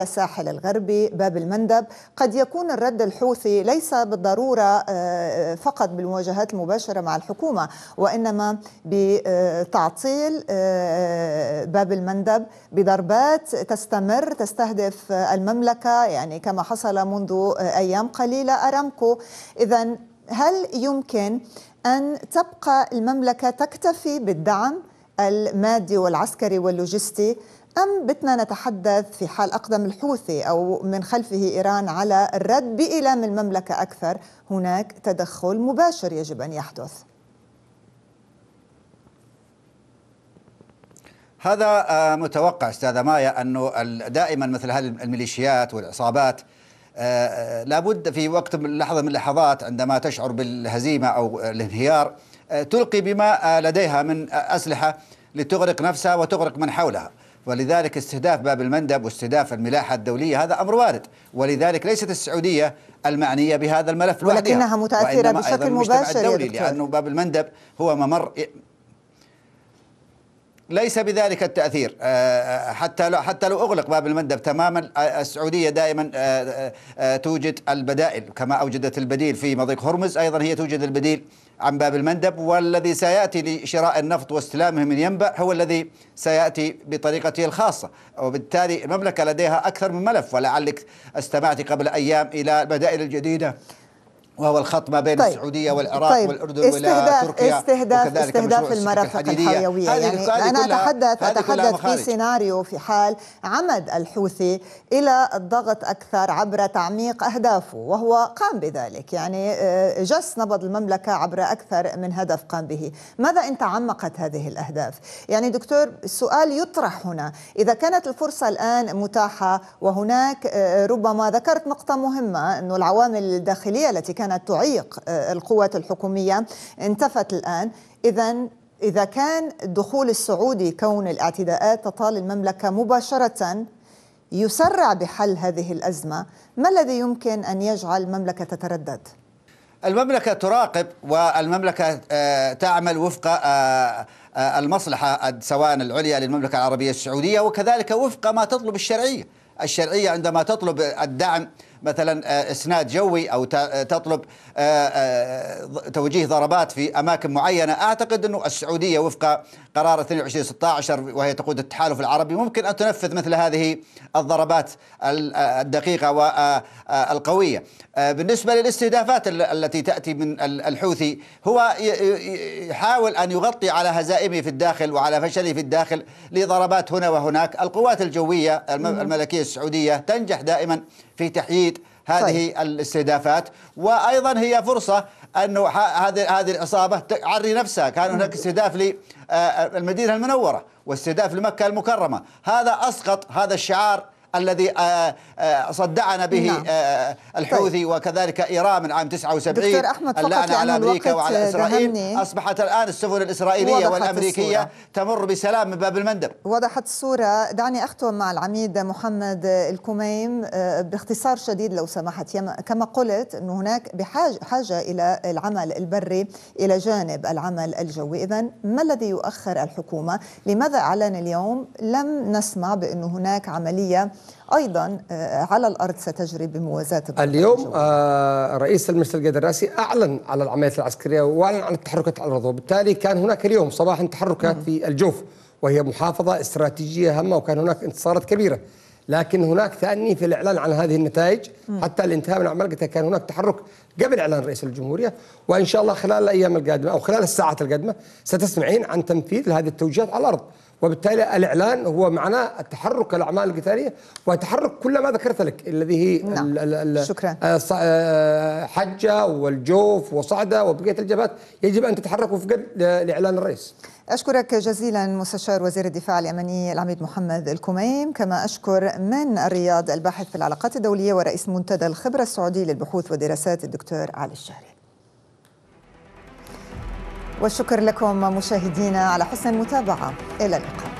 الساحل الغربي، باب المندب. قد يكون الرد الحوثي ليس بالضرورة فقط بالمواجهات المباشرة مع الحكومة، وإنما بتعطيل باب المندب بضربات تستمر تستهدف المملكة، يعني كما حصل منذ أيام قليلة أرامكو. إذن هل يمكن أن تبقى المملكة تكتفي بالدعم المادي والعسكري واللوجستي، أم بدنا نتحدث في حال أقدم الحوثي أو من خلفه إيران على الرد بإيلام المملكة أكثر هناك تدخل مباشر يجب أن يحدث؟ هذا متوقع أستاذة مايا، أنه دائما مثل هذه الميليشيات والعصابات لابد في وقت من لحظة من اللحظات عندما تشعر بالهزيمة أو الانهيار تلقي بما لديها من أسلحة لتغرق نفسها وتغرق من حولها. ولذلك استهداف باب المندب واستهداف الملاحة الدولية هذا أمر وارد، ولذلك ليست السعودية المعنية بهذا الملف لوحدها، ولكنها متأثرة بشكل مباشر الدولي، لأنه باب المندب هو ممر ليس بذلك التأثير. حتى لو أغلق باب المندب تماما، السعودية دائما توجد البدائل، كما أوجدت البديل في مضيق هرمز أيضا هي توجد البديل عن باب المندب، والذي سيأتي لشراء النفط واستلامه من ينبع هو الذي سيأتي بطريقته الخاصة. وبالتالي المملكة لديها أكثر من ملف، ولعلك استمعت قبل أيام إلى البدائل الجديدة وهو الخط ما بين السعودية والعراق والأردن وإلى تركيا، استهداف المرافق الحيوية. يعني أنا أتحدث في سيناريو في حال عمد الحوثي إلى الضغط أكثر عبر تعميق أهدافه، وهو قام بذلك، يعني جس نبض المملكة عبر أكثر من هدف قام به. ماذا إن تعمقت هذه الأهداف؟ يعني دكتور، السؤال يطرح هنا، إذا كانت الفرصة الآن متاحة وهناك ربما ذكرت نقطة مهمة أنه العوامل الداخلية التي كانت تعيق القوات الحكومية انتفت الآن، إذا كان الدخول السعودي كون الاعتداءات تطال المملكة مباشرة يسرع بحل هذه الأزمة، ما الذي يمكن أن يجعل المملكة تتردد؟ المملكة تراقب، والمملكة تعمل وفق المصلحة سواء العليا للمملكة العربية السعودية، وكذلك وفق ما تطلب الشرعية عندما تطلب الدعم مثلا إسناد جوي أو تطلب توجيه ضربات في أماكن معينة. أعتقد أن السعودية وفق قرار 2216 وهي تقود التحالف العربي ممكن أن تنفذ مثل هذه الضربات الدقيقة والقوية. بالنسبة للاستهدافات التي تأتي من الحوثي، هو يحاول أن يغطي على هزائمه في الداخل وعلى فشله في الداخل لضربات هنا وهناك. القوات الجوية الملكية السعودية تنجح دائما في تحييد هذه الاستهدافات، وأيضا هي فرصة أنه هذه العصابة تعري نفسها. كان هناك استهداف للمدينة المنورة واستهداف لمكة المكرمة، هذا أسقط هذا الشعار الذي صدعنا به الحوثي وكذلك إيران من عام 79 اللعنة على أمريكا وعلى إسرائيل. أصبحت الآن السفن الإسرائيلية والأمريكية تمر بسلام من باب المندب. وضحت الصورة. دعني أختم مع العميد محمد الكميم باختصار شديد لو سمحت. كما قلت أنه هناك بحاجة إلى العمل البري إلى جانب العمل الجوي، إذن ما الذي يؤخر الحكومة؟ لماذا أعلن اليوم لم نسمع بأنه هناك عملية أيضا على الأرض ستجري بموازاة اليوم؟ رئيس المجلس القيادي الرئاسي أعلن على العمليات العسكرية وأعلن عن التحركات على الأرض، وبالتالي كان هناك اليوم صباحا تحركات في الجوف وهي محافظة استراتيجية هامة، وكان هناك انتصارات كبيرة، لكن هناك تأني في الإعلان عن هذه النتائج حتى الانتهاء من عمل. كان هناك تحرك قبل إعلان رئيس الجمهورية، وإن شاء الله خلال الأيام القادمة أو خلال الساعات القادمة ستسمعين عن تنفيذ هذه التوجيهات على الأرض. وبالتالي الإعلان هو معناه التحرك الأعمال القتالية وتحرك كل ما ذكرت لك الذي هي شكرا. حجة والجوف وصعدة وبقية الجبهات يجب أن تتحرك وفقا لإعلان الرئيس. أشكرك جزيلا مستشار وزير الدفاع اليمني العميد محمد الكميم، كما أشكر من الرياض الباحث في العلاقات الدولية ورئيس منتدى الخبرة السعودي للبحوث والدراسات الدكتور علي الشهري. والشكر لكم مشاهدينا على حسن المتابعة، إلى اللقاء.